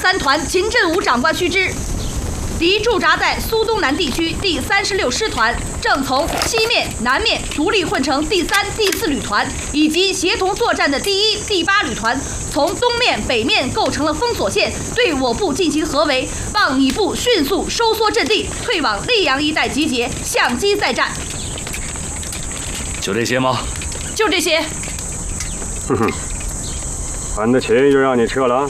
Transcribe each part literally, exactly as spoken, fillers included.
三团秦振武长官须知，敌驻扎在苏东南地区第三十六师团正从西面、南面独立混成第三、第四旅团，以及协同作战的第一、第八旅团，从东面、北面构成了封锁线，对我部进行合围，望你部迅速收缩阵地，退往溧阳一带集结，相机再战。 就这些吗？ 就这些。 哼哼，韩德勤又让你撤了？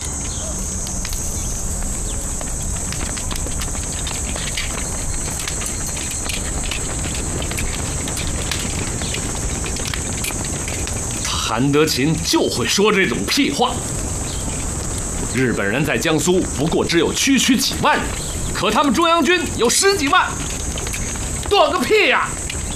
韩德勤就会说这种屁话。日本人在江苏不过只有区区几万人，可他们中央军有十几万，多个屁呀！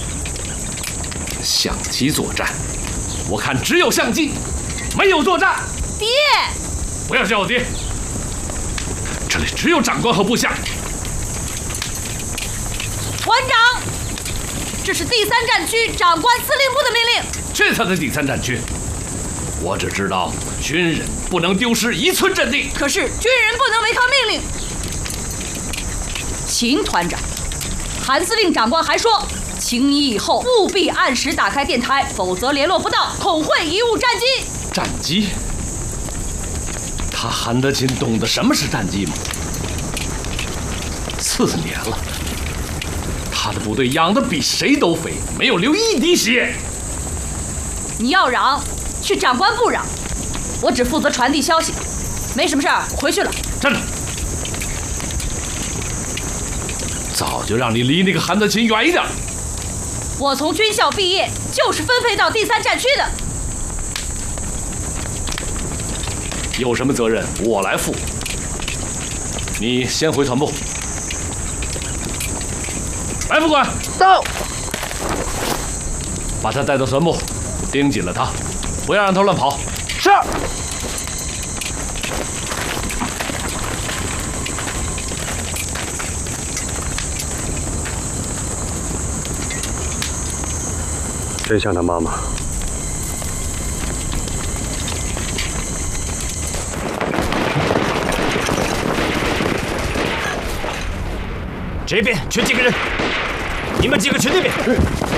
相机作战，我看只有相机，没有作战。 爹， 不要叫我爹，这里只有长官和部下。 团长，这是第三战区长官司令部的命令。 这才是第三战区。我只知道军人不能丢失一寸阵地， 可是军人不能违抗命令。秦团长，韩司令长官还说，请你以后务必按时打开电台，否则联络不到，恐会贻误战机。 战机？他韩德勤懂得什么是战机吗？四年了，他的部队养得比谁都肥，没有流一滴血。 你要嚷，去长官部嚷，我只负责传递消息。没什么事儿，回去了。 站着！早就让你离那个韩德勤远一点。 我从军校毕业，就是分配到第三战区的。 有什么责任我来负。你先回团部。来，副官， 到。 把他带到团部，盯紧了他，不要让他乱跑。 是。 真像他妈妈。 这边缺几个人？你们几个去那边。